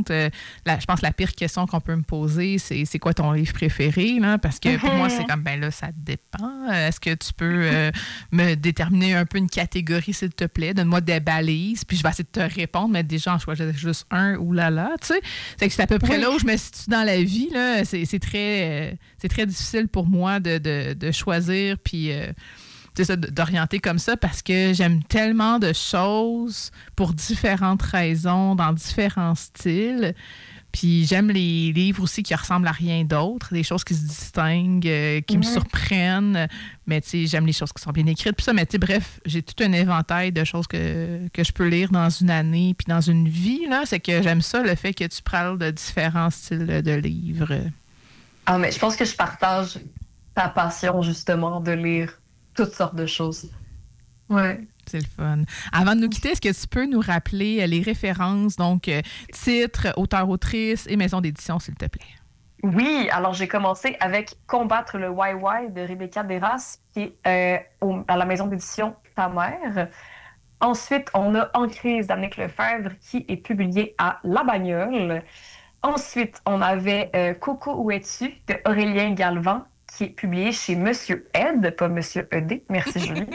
intéressante. Je pense que la pire question qu'on peut me poser, c'est quoi ton livre préféré? Là? Parce que pour moi, c'est comme, ben là, ça dépend. Est-ce que tu peux me déterminer un peu une catégorie, s'il te plaît? Donne-moi des balises, puis je vais essayer de te répondre, mais déjà, en choisir juste un, oulala, tu sais. C'est à peu près là où je me situe dans la vie, là. C'est très difficile pour moi de choisir, puis... c'est ça, d'orienter comme ça parce que j'aime tellement de choses pour différentes raisons, dans différents styles. Puis j'aime les livres aussi qui ressemblent à rien d'autre, des choses qui se distinguent, qui me surprennent. Mais tu sais, j'aime les choses qui sont bien écrites. Puis ça, mais tu sais, bref, j'ai tout un éventail de choses que je peux lire dans une année puis dans une vie. Là, c'est que j'aime ça, le fait que tu parles de différents styles de livres. Ah, mais je pense que je partage ta passion, justement, de lire toutes sortes de choses. Ouais. C'est le fun. Avant de nous quitter, est-ce que tu peux nous rappeler les références, donc titre, auteur-autrice et maison d'édition, s'il te plaît? Oui, alors j'ai commencé avec Combattre le YY de Rebecca Deras, qui est à la maison d'édition Ta Mère. Ensuite, on a En crise d'Annick Lefebvre, qui est publié à La Bagnole. Ensuite, on avait Coco, où es-tu de Aurélien Galvan, qui est publié chez Monsieur Ed, pas Monsieur Ed. Merci, Julie.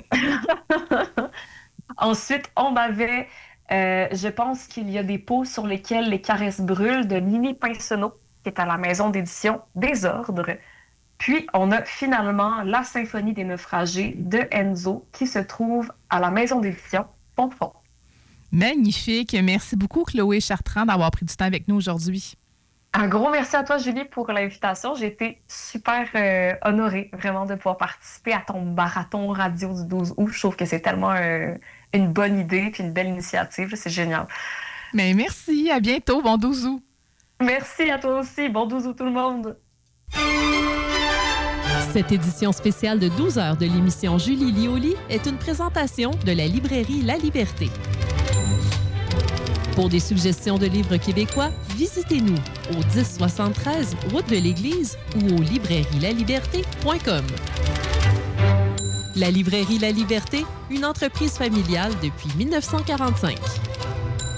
Ensuite, on avait Je pense qu'il y a des pots sur lesquels les caresses brûlent de Nini Pinsonneau, qui est à la maison d'édition Désordre. Puis, on a finalement La Symphonie des naufragés de Enzo, qui se trouve à la maison d'édition Fonfon. Magnifique. Merci beaucoup, Chloé Chartrand, d'avoir pris du temps avec nous aujourd'hui. Un gros merci à toi, Julie, pour l'invitation. J'ai été super honorée, vraiment, de pouvoir participer à ton marathon radio du 12 août. Je trouve que c'est tellement une bonne idée puis une belle initiative. C'est génial. Mais merci. À bientôt. Bon 12 août. Merci à toi aussi. Bon 12 août, tout le monde. Cette édition spéciale de 12 heures de l'émission Julie Lioli est une présentation de la librairie La Liberté. Pour des suggestions de livres québécois, visitez-nous au 1073 route de l'Église ou au librairielaliberté.com. La librairie La Liberté, une entreprise familiale depuis 1945.